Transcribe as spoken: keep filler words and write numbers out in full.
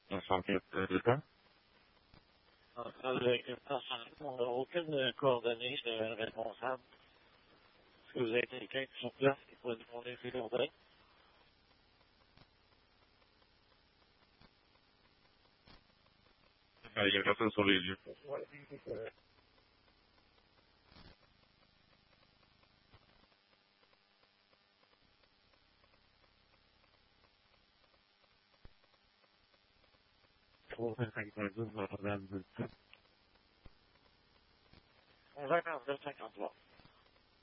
Un centre de temps? Entre le personne, on n'a aucune coordonnée de responsable. Est-ce que vous avez quelqu'un sur place qui pourrait nous fournir ces coordonnées? Il n'y a personne sur les lieux. Oui, c'est correct. trois cent cinquante-dix Notre-Dame-du-Temps. onze heures quarante-deux cinquante-trois.